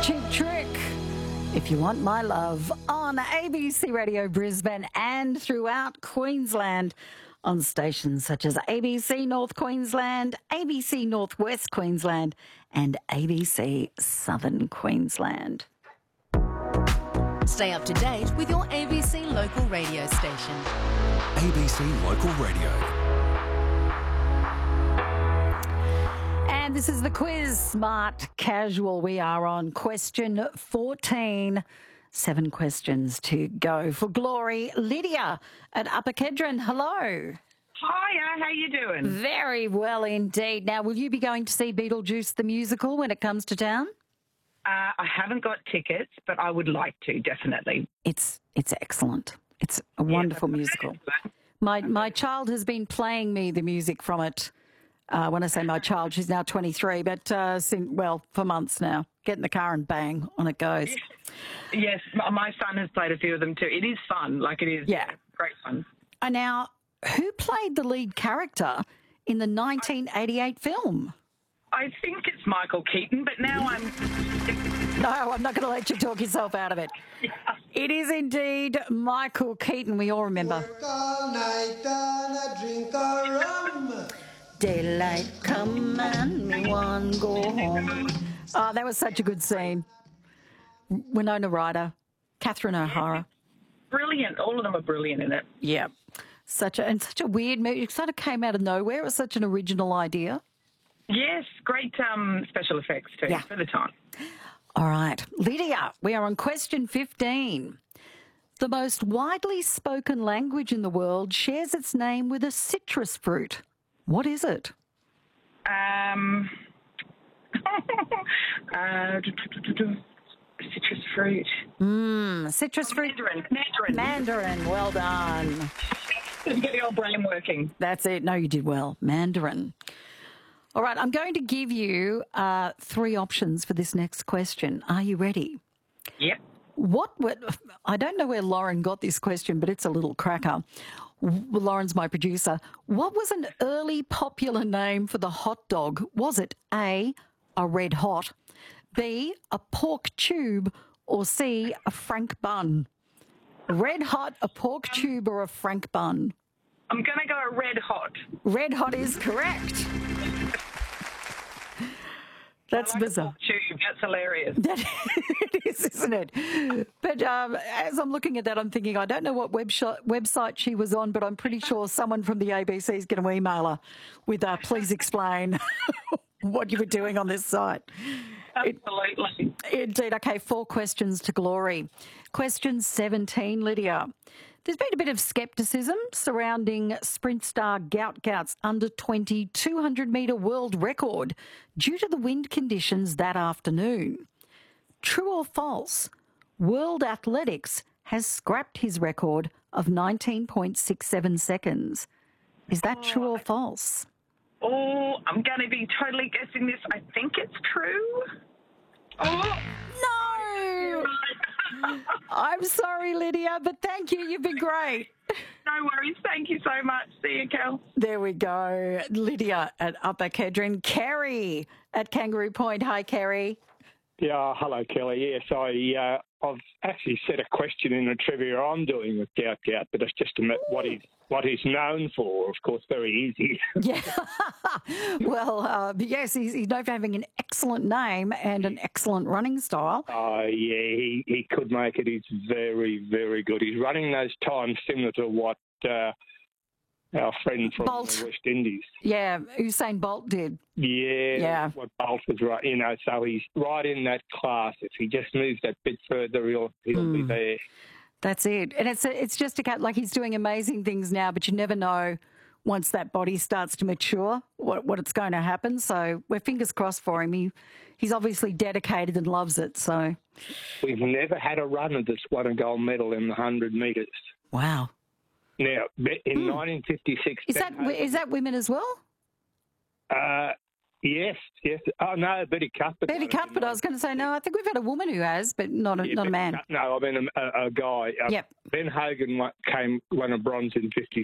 Cheap Trick, If You Want My Love, on ABC Radio Brisbane and throughout Queensland on stations such as ABC North Queensland, ABC Northwest Queensland and ABC Southern Queensland. Stay up to date with your ABC local radio station. ABC Local Radio. And this is the quiz, Smart Casual. We are on question 14. 7 questions to go for Glory. Lydia at Upper Kedron, hello. Hiya, how you doing? Very well indeed. Now, will you be going to see Beetlejuice the musical when it comes to town? I haven't got tickets, but I would like to, definitely. It's excellent. It's a wonderful musical. My child has been playing me the music from it. When I say my child, she's now 23, but for months now. Get in the car and bang, on it goes. Yes, my son has played a few of them too. It is fun, great fun. And now, who played the lead character in the 1988 film? I think it's Michael Keaton, but now I'm... No, I'm not going to let you talk yourself out of it. Yeah. It is indeed Michael Keaton, we all remember. Work all night and I drink a rum. Daylight come and me one go home. Oh, that was such a good scene. Winona Ryder, Catherine O'Hara. Brilliant. All of them are brilliant in it. Yeah. Such a weird movie. It sort of came out of nowhere. It was such an original idea. Yes, great special effects too for the time. All right. Lydia, we are on question 15. The most widely spoken language in the world shares its name with a citrus fruit. What is it? Citrus fruit. Citrus fruit. Mandarin. Well done. Get the old brain working. That's it. No, you did well. Mandarin. All right, I'm going to give you 3 options for this next question. Are you ready? Yep. I don't know where Lauren got this question, but it's a little cracker. Lauren's my producer. What was an early popular name for the hot dog? Was it A, a red hot, B, a pork tube, or C, a frank bun? Red hot, a pork tube, or a frank bun? I'm going to go a red hot. Red hot is correct. That's bizarre. Tube. That's hilarious. It is, isn't it? But as I'm looking at that, I'm thinking, I don't know what website she was on, but I'm pretty sure someone from the ABC is going to email her with, please explain what you were doing on this site. Absolutely. Indeed. Okay, 4 questions to Glory. Question 17, Lydia. There's been a bit of scepticism surrounding sprint star Gout Gout's under-20 200-metre world record due to the wind conditions that afternoon. True or false? World Athletics has scrapped his record of 19.67 seconds. Is that true or false? Oh, I'm going to be totally guessing this. I think it's true. Oh. No! I'm sorry, Lydia, but thank you. You've been great. No worries. Thank you so much. See you, Kel. There we go. Lydia at Upper Kedron. Kerry at Kangaroo Point. Hi, Kerry. Yeah, hello, Kelly. Yes, I've actually set a question in the trivia I'm doing with Gout Gout, but it's just what he's known for. Of course, very easy. Yeah. Well, yes, he's known for having an excellent name and an excellent running style. He could make it. He's very, very good. He's running those times similar to what our friend from the West Indies. Yeah, Usain Bolt did. Yeah. What Bolt was right, so he's right in that class. If he just moves that bit further, he'll be there. That's it. And it's just like he's doing amazing things now, but you never know once that body starts to mature what it's going to happen. So we're fingers crossed for him. He's obviously dedicated and loves it. So we've never had a runner that's won a gold medal in the 100 metres. Wow. Now, in 1956... Is that women as well? Yes. Oh, no, Betty Cuthbert. Betty Cuthbert, I was going to say, no, I think we've had a woman who has, but not a man. No, I mean a guy. Yep. Ben Hogan won a bronze in 56